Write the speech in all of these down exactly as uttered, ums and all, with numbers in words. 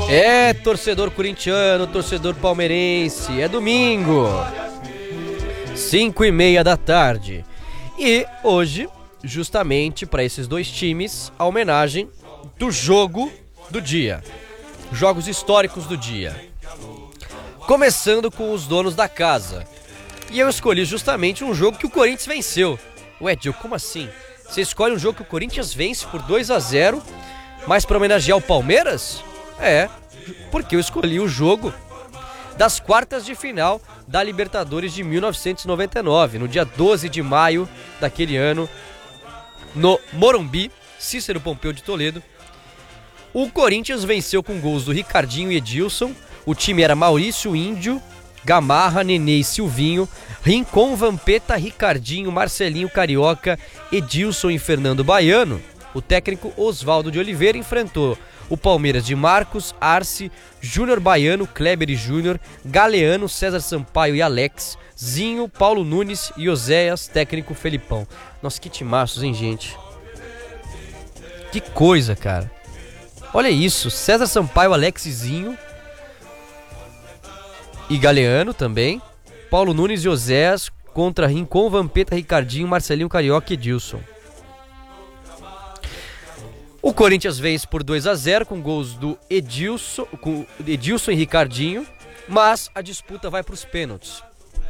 É, torcedor corintiano, torcedor palmeirense, é domingo, cinco e meia da tarde. E hoje, justamente para esses dois times, a homenagem do jogo do dia. Jogos históricos do dia. Começando com os donos da casa. E eu escolhi justamente um jogo que o Corinthians venceu. Ué, Dil, como assim? Você escolhe um jogo que o Corinthians vence por dois a zero, mas para homenagear o Palmeiras? É, porque eu escolhi o jogo das quartas de final da Libertadores de mil novecentos e noventa e nove, no dia doze de maio daquele ano, no Morumbi, Cícero Pompeu de Toledo. O Corinthians venceu com gols do Ricardinho e Edilson. O time era Maurício Índio, Gamarra, Nenê e Silvinho, Rincon, Vampeta, Ricardinho, Marcelinho Carioca, Edilson e Fernando Baiano. O técnico Oswaldo de Oliveira enfrentou o Palmeiras de Marcos, Arce, Júnior Baiano, Kleber e Júnior, Galeano, César Sampaio e Alex, Zinho, Paulo Nunes e Oséias, técnico Felipão. Nossa, que timaços, hein, gente? Que coisa, cara. Olha isso, César Sampaio, Alex e Zinho e Galeano também, Paulo Nunes e Oséias contra Rincon, Vampeta, Ricardinho, Marcelinho Carioca e Edilson. O Corinthians vence por dois a zero com gols do Edilson, com Edilson e Ricardinho, mas a disputa vai para os pênaltis.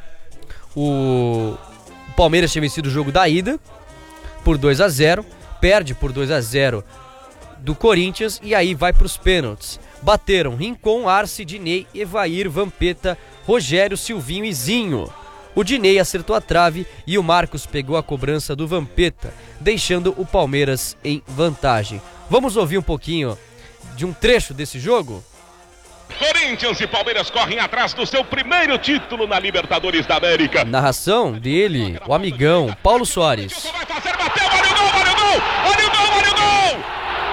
O Palmeiras tinha vencido o jogo da ida por dois a zero, perde por dois a zero do Corinthians e aí vai para os pênaltis. Bateram Rincon, Arce, Dinei, Evair, Vampeta, Rogério, Silvinho e Zinho. O Dinei acertou a trave e o Marcos pegou a cobrança do Vampeta, deixando o Palmeiras em vantagem. Vamos ouvir um pouquinho de um trecho desse jogo? Corinthians e Palmeiras correm atrás do seu primeiro título na Libertadores da América. Narração dele, o amigão Paulo Soares. Vai fazer, bateu, olha o gol, olha o gol, olha o